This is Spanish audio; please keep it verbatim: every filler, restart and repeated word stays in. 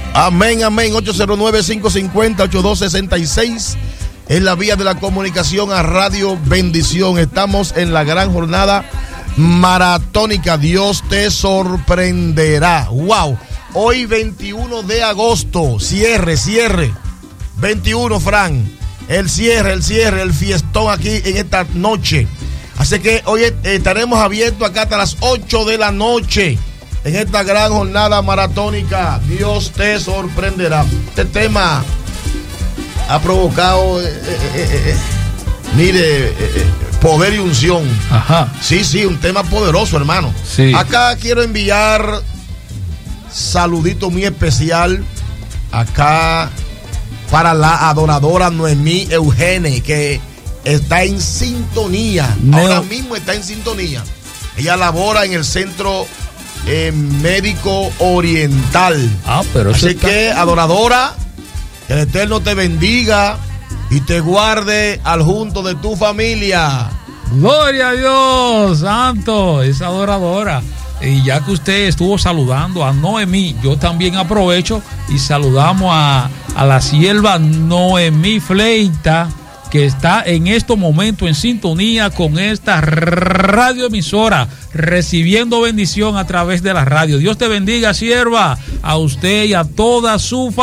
Amén, amén. ocho cero nueve, cinco cinco cero, ocho dos seis seis es la vía de la comunicación a Radio Bendición. Estamos en la gran jornada maratónica. Dios te sorprenderá. Wow. Hoy veintiuno de agosto. Cierre, cierre. veintiuno, Fran. El cierre, el cierre, el fiestón aquí en esta noche. Así que hoy estaremos abiertos acá hasta las ocho de la noche. En esta gran jornada maratónica, Dios te sorprenderá. Este tema ha provocado, eh, eh, eh, eh, mire, eh, eh, poder y unción. Ajá. Sí, sí, un tema poderoso, hermano. Sí. Acá quiero enviar saludito muy especial acá para la adoradora Noemí Eugene, que está en sintonía. No. Ahora mismo está en sintonía. Ella labora en el centro Eh, médico oriental. Ah, pero así está... que, adoradora, que el Eterno te bendiga y te guarde al junto de tu familia. Gloria a Dios, santo, es adoradora. Y ya que usted estuvo saludando a Noemí, yo también aprovecho y saludamos a, a la sierva Noemí Fleita, que está en estos momentos en sintonía con esta radioemisora, recibiendo bendición a través de la radio. Dios te bendiga, sierva, a usted y a toda su familia.